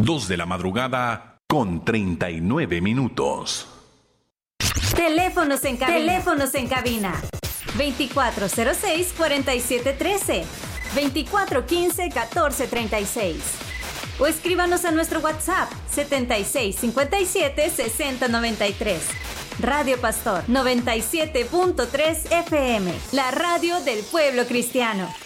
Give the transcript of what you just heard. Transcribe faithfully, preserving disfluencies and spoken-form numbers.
dos de la madrugada con treinta y nueve minutos. Teléfonos en cabina. Teléfonos en cabina. veinticuatro cero seis, cuarenta y siete trece. veinticuatro quince, catorce treinta y seis. O escríbanos a nuestro WhatsApp setenta y seis, cincuenta y siete, sesenta, noventa y tres. Radio Pastor noventa y siete punto tres F M, la radio del pueblo cristiano.